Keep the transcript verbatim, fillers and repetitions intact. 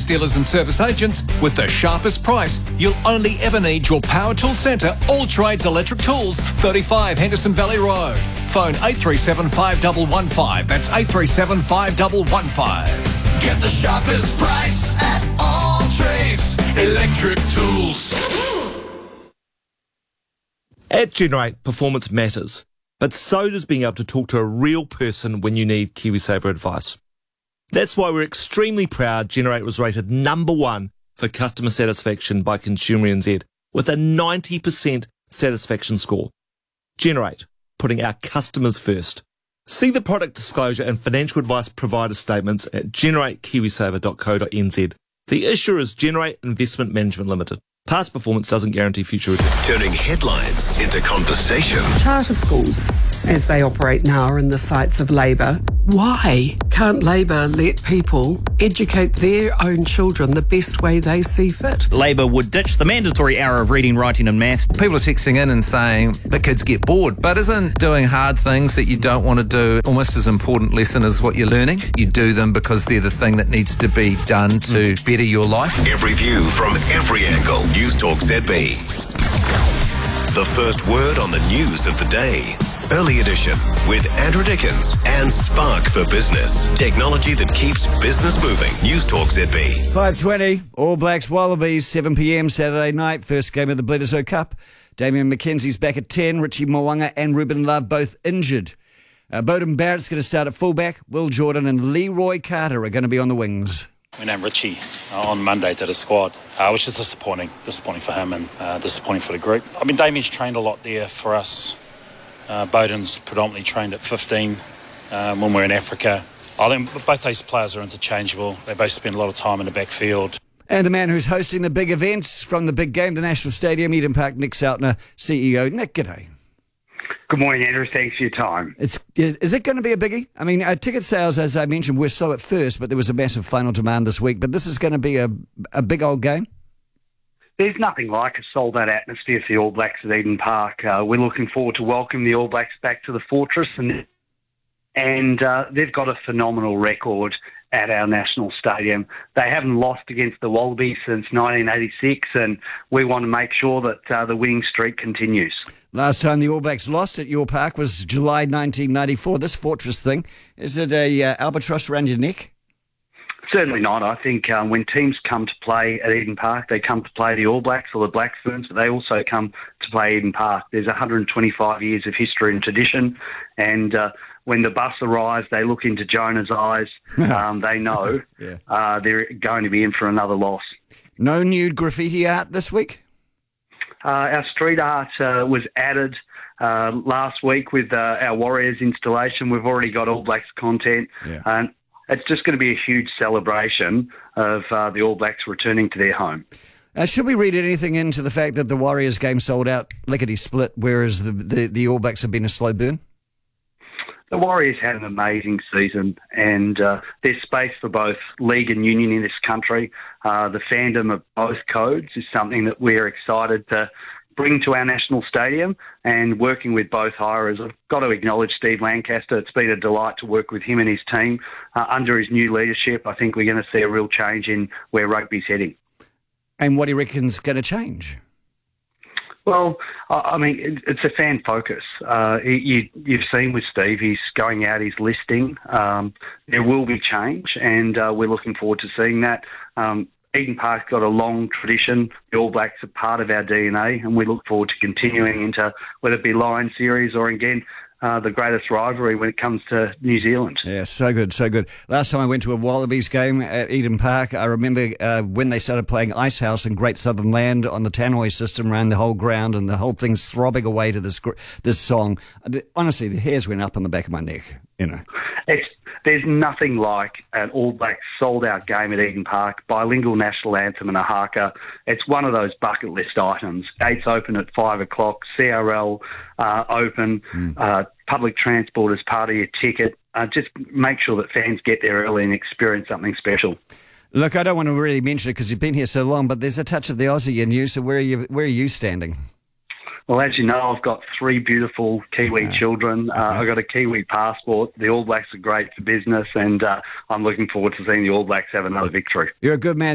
dealers and service agents with the sharpest price. You'll only ever need your Power Tool Centre, All Trades Electric Tools, thirty-five Henderson Valley Road. Phone eight three seven, five one one five. That's eight three seven, five one one five. Get the sharpest price at All Trades Electric Tools. At Generate, performance matters, but so does being able to talk to a real person when you need KiwiSaver advice. That's why we're extremely proud Generate was rated number one for customer satisfaction by Consumer N Z with a ninety percent satisfaction score. Generate, putting our customers first. See the product disclosure and financial advice provider statements at generate kiwisaver dot co dot n z. The issuer is Generate Investment Management Limited. Past performance doesn't guarantee future returns. Turning headlines into conversation. Charter schools, as they operate now, are in the sights of Labor. Why can't Labor let people educate their own children the best way they see fit? Labor would ditch the mandatory hour of reading, writing and maths. People are texting in and saying the kids get bored, but isn't doing hard things that you don't want to do almost as important lesson as what you're learning? You do them because they're the thing that needs to be done to better your life. Every view from every angle. News Talk Z B. The first word on the news of the day. Early edition with Andrew Dickens and Spark for Business. Technology that keeps business moving. News Talk Z B. five twenty, All Blacks Wallabies, seven p m Saturday night, first game of the Bledisloe Cup. Damian McKenzie's back at ten, Richie Mo'unga and Ruben Love both injured. Uh, Beauden Barrett's going to start at fullback, Will Jordan and Leroy Carter are going to be on the wings. We named Richie uh, on Monday to the squad, uh, which is disappointing. Disappointing for him and uh, disappointing for the group. I mean, Damien's trained a lot there for us. Uh, Beauden's predominantly trained at fifteen um, when we're in Africa. I think both those players are interchangeable. They both spend a lot of time in the backfield. And the man who's hosting the big events from the big game, the National Stadium, Eden Park, Nick Soutner, C E O. Nick, g'day. Good morning, Andrew. Thanks for your time. It's, is it going to be a biggie? I mean, uh, ticket sales, as I mentioned, were slow at first, but there was a massive final demand this week. But this is going to be a, a big old game? There's nothing like a sold-out atmosphere for the All Blacks at Eden Park. Uh, we're looking forward to welcoming the All Blacks back to the Fortress, and, and uh, they've got a phenomenal record at our national stadium. They haven't lost against the Wallabies since nineteen eighty-six, and we want to make sure that uh, the winning streak continues. Last time the All Blacks lost at your park was July nineteen ninety-four. This Fortress thing, is it a uh, albatross around your neck? Certainly not. I think um, when teams come to play at Eden Park, they come to play the All Blacks or the Black Ferns, but they also come to play Eden Park. There's one hundred twenty-five years of history and tradition, and uh, when the bus arrives, they look into Jonah's eyes. Um, they know yeah. uh, they're going to be in for another loss. No nude graffiti art this week? Uh, our street art uh, was added uh, last week with uh, our Warriors installation. We've already got All Blacks content. Yeah. And it's just going to be a huge celebration of uh, the All Blacks returning to their home. Uh, should we read anything into the fact that the Warriors game sold out lickety-split, whereas the, the, the All Blacks have been a slow burn? The Warriors had an amazing season, and uh, there's space for both league and union in this country. Uh, the fandom of both codes is something that we're excited to bring to our national stadium, and working with both hirers. I've got to acknowledge Steve Lancaster. It's been a delight to work with him and his team. Uh, under his new leadership, I think we're going to see a real change in where rugby's heading. And what do you reckon's going to change? Well, I mean, it's a fan focus. Uh, you, you've seen with Steve, he's going out, he's listing. Um, there will be change, and uh, we're looking forward to seeing that. Um, Eden Park's got a long tradition. The All Blacks are part of our D N A, and we look forward to continuing into whether it be Lion Series or, again, Uh, the greatest rivalry when it comes to New Zealand. Yeah, so good, so good. Last time I went to a Wallabies game at Eden Park, I remember uh, when they started playing Ice House and Great Southern Land on the tannoy system around the whole ground, and the whole thing's throbbing away to this this song. Honestly, the hairs went up on the back of my neck, you know. It's, there's nothing like an All Blacks sold-out game at Eden Park, bilingual national anthem and a haka. It's one of those bucket list items. Gates open at five o'clock, C R L uh, open, mm. uh, public transport as part of your ticket. Uh, just make sure that fans get there early and experience something special. Look, I don't want to really mention it because you've been here so long, but there's a touch of the Aussie in you, so where are you, where are you standing? Well, as you know, I've got three beautiful Kiwi yeah. children. Uh, I've got a Kiwi passport. The All Blacks are great for business, and uh, I'm looking forward to seeing the All Blacks have another victory. You're a good man.